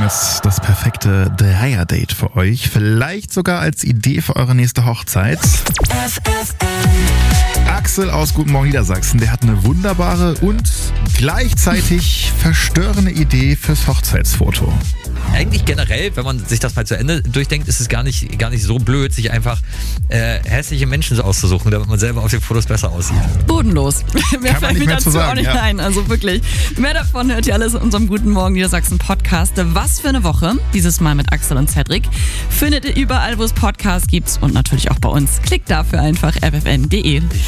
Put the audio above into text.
jetzt das perfekte Dreier-Date für euch. Vielleicht sogar als Idee für eure nächste Hochzeit. Axel aus Guten Morgen Niedersachsen, der hat eine wunderbare und gleichzeitig verstörende Idee fürs Hochzeitsfoto. Eigentlich generell, wenn man sich das mal zu Ende durchdenkt, ist es gar nicht so blöd, sich einfach hässliche Menschen auszusuchen, damit man selber auf den Fotos besser aussieht. Bodenlos. Mehr fällt mir dazu auch nicht ein. Also wirklich. Mehr davon hört ihr alles in unserem Guten Morgen Niedersachsen Podcast. Was für eine Woche. Dieses Mal mit Axel und Cedric. Findet ihr überall, wo es Podcasts gibt und natürlich auch bei uns. Klickt dafür einfach ffn.de.